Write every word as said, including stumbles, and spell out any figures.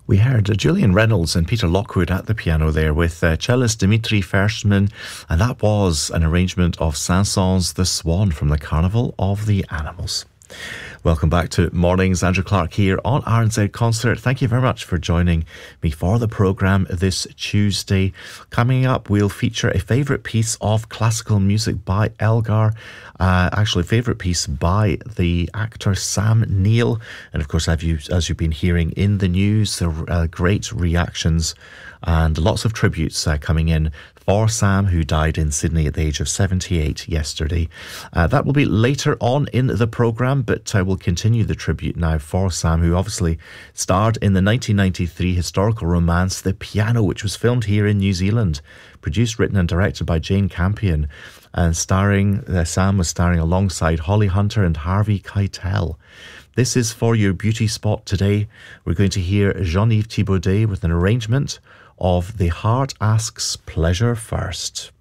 We heard Julian Reynolds and Peter Lockwood at the piano there with uh, cellist Dimitri Fershman, and that was an arrangement of Saint-Saëns' The Swan from the Carnival of the Animals. Welcome back to Mornings. Andrew Clark here on R N Z Concert. Thank you very much for joining me for the programme this Tuesday. Coming up, we'll feature a favourite piece of classical music by Elgar. Uh, actually, a favourite piece by the actor Sam Neill. And of course, have you, as you've been hearing in the news, there are uh, great reactions and lots of tributes uh, coming in for Sam, who died in Sydney at the age of seventy-eight yesterday. Uh, that will be later on in the programme, but I will continue the tribute now for Sam, who obviously starred in the nineteen ninety-three historical romance The Piano, which was filmed here in New Zealand, produced, written and directed by Jane Campion, and starring, uh, Sam was starring alongside Holly Hunter and Harvey Keitel. This is for your beauty spot today. We're going to hear Jean-Yves Thibaudet with an arrangement of The Heart Asks Pleasure First.